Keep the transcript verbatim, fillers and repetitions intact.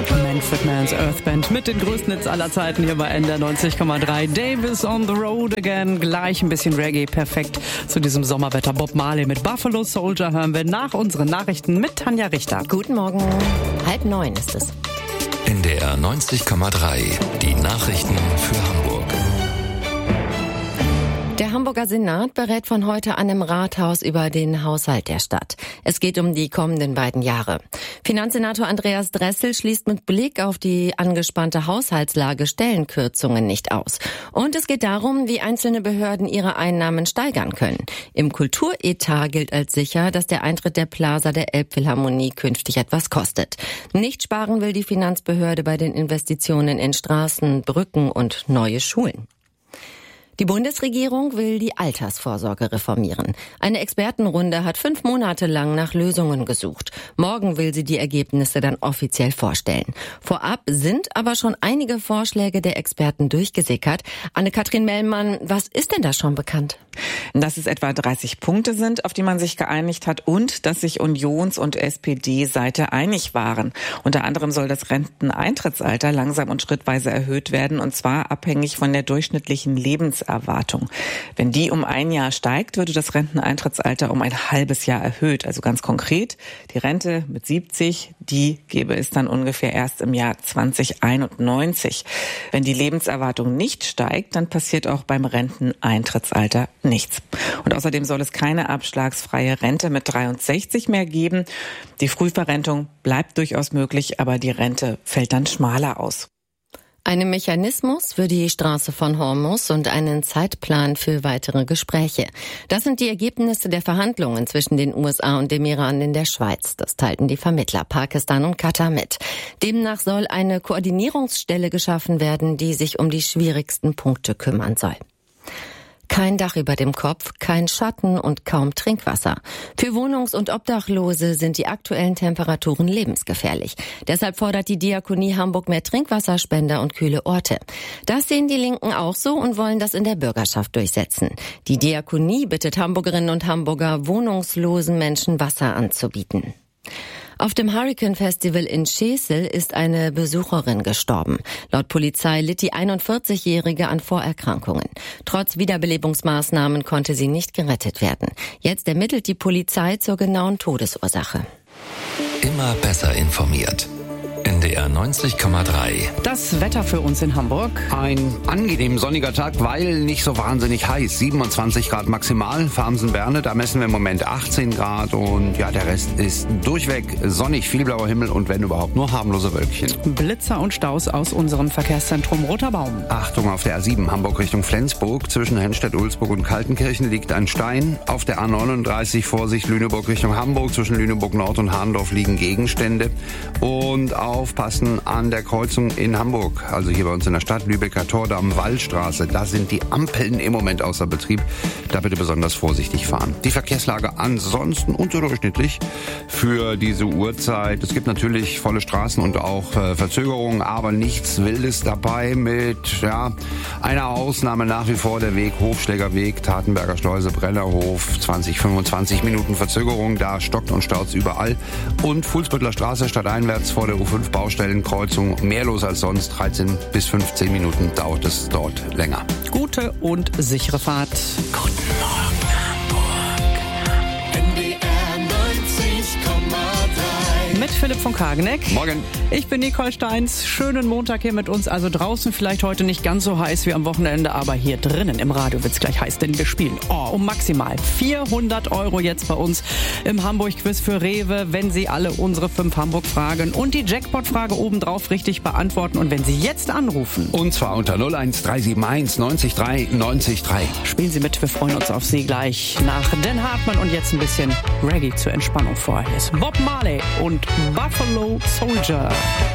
Manfred Mann's Earth Band mit den größten Hits aller Zeiten hier bei N D R neunzig Komma drei. Davis on the road again. Gleich ein bisschen Reggae, perfekt zu diesem Sommerwetter. Bob Marley mit Buffalo Soldier hören wir nach unseren Nachrichten mit Tanja Richter. Guten Morgen. Halb neun ist es. N D R neunzig Komma drei. Die Nachrichten für Hamburg. Der Hamburger Senat berät von heute an im Rathaus über den Haushalt der Stadt. Es geht um die kommenden beiden Jahre. Finanzsenator Andreas Dressel schließt mit Blick auf die angespannte Haushaltslage Stellenkürzungen nicht aus. Und es geht darum, wie einzelne Behörden ihre Einnahmen steigern können. Im Kulturetat gilt als sicher, dass der Eintritt der Plaza der Elbphilharmonie künftig etwas kostet. Nicht sparen will die Finanzbehörde bei den Investitionen in Straßen, Brücken und neue Schulen. Die Bundesregierung will die Altersvorsorge reformieren. Eine Expertenrunde hat fünf Monate lang nach Lösungen gesucht. Morgen will sie die Ergebnisse dann offiziell vorstellen. Vorab sind aber schon einige Vorschläge der Experten durchgesickert. Anne-Kathrin Mellmann, was ist denn da schon bekannt? Dass es etwa dreißig Punkte sind, auf die man sich geeinigt hat, und dass sich Unions- und S P D-Seite einig waren. Unter anderem soll das Renteneintrittsalter langsam und schrittweise erhöht werden, und zwar abhängig von der durchschnittlichen Lebenserwartung. Wenn die um ein Jahr steigt, würde das Renteneintrittsalter um ein halbes Jahr erhöht. Also ganz konkret, die Rente mit siebzig, die gäbe es dann ungefähr erst im Jahr zweitausendeinundneunzig. Wenn die Lebenserwartung nicht steigt, dann passiert auch beim Renteneintrittsalter nichts. Und außerdem soll es keine abschlagsfreie Rente mit dreiundsechzig mehr geben. Die Frühverrentung bleibt durchaus möglich, aber die Rente fällt dann schmaler aus. Einen Mechanismus für die Straße von Hormuz und einen Zeitplan für weitere Gespräche. Das sind die Ergebnisse der Verhandlungen zwischen den U S A und dem Iran in der Schweiz. Das teilten die Vermittler Pakistan und Katar mit. Demnach soll eine Koordinierungsstelle geschaffen werden, die sich um die schwierigsten Punkte kümmern soll. Kein Dach über dem Kopf, kein Schatten und kaum Trinkwasser. Für Wohnungs- und Obdachlose sind die aktuellen Temperaturen lebensgefährlich. Deshalb fordert die Diakonie Hamburg mehr Trinkwasserspender und kühle Orte. Das sehen die Linken auch so und wollen das in der Bürgerschaft durchsetzen. Die Diakonie bittet Hamburgerinnen und Hamburger, wohnungslosen Menschen Wasser anzubieten. Auf dem Hurricane Festival in Schesel ist eine Besucherin gestorben. Laut Polizei litt die einundvierzigjährige an Vorerkrankungen. Trotz Wiederbelebungsmaßnahmen konnte sie nicht gerettet werden. Jetzt ermittelt die Polizei zur genauen Todesursache. Immer besser informiert. N D R neunzig Komma drei. Das Wetter für uns in Hamburg. Ein angenehm sonniger Tag, weil nicht so wahnsinnig heiß. siebenundzwanzig Grad maximal. Farmsen-Berne, da messen wir im Moment achtzehn Grad. Und ja, der Rest ist durchweg sonnig, viel blauer Himmel und wenn überhaupt nur harmlose Wölkchen. Blitzer und Staus aus unserem Verkehrszentrum Roter Baum. Achtung, auf der A sieben Hamburg Richtung Flensburg. Zwischen Hennstedt, Ulzburg und Kaltenkirchen liegt ein Stein. Auf der A neununddreißig Vorsicht Lüneburg Richtung Hamburg. Zwischen Lüneburg Nord und Hahndorf liegen Gegenstände. Und aufpassen an der Kreuzung in Hamburg, also hier bei uns in der Stadt, Lübecker Tordamm, Wallstraße. Da sind die Ampeln im Moment außer Betrieb. Da bitte besonders vorsichtig fahren. Die Verkehrslage ansonsten unterdurchschnittlich für diese Uhrzeit. Es gibt natürlich volle Straßen und auch äh, Verzögerungen, aber nichts Wildes dabei mit ja einer Ausnahme nach wie vor der Weg, Hofschlägerweg, Tatenberger Schleuse, Brennerhof, zwanzig, fünfundzwanzig Minuten Verzögerung. Da stockt und staut überall. Und Fuhlsbüttler Straße stadteinwärts vor der U fünf Baustellenkreuzung mehr los als sonst. dreizehn bis fünfzehn Minuten dauert es dort länger. Gute und sichere Fahrt. Guten Morgen, Hamburg. N D R neunzig Komma drei. Mit Philipp von Kageneck. Morgen. Ich bin Nicole Steins. Schönen Montag hier mit uns. Also draußen vielleicht heute nicht ganz so heiß wie am Wochenende, aber hier drinnen im Radio wird's gleich heiß, denn wir spielen oh, um maximal vierhundert Euro jetzt bei uns im Hamburg-Quiz für Rewe, wenn Sie alle unsere fünf Hamburg-Fragen und die Jackpot-Frage obendrauf richtig beantworten und wenn Sie jetzt anrufen. Und zwar unter null eins drei sieben eins neunzig drei neunzig drei. Spielen Sie mit, wir freuen uns auf Sie gleich nach Dan Hartmann und jetzt ein bisschen Reggae zur Entspannung vor. Hier ist Bob Marley und Buffalo Soldier.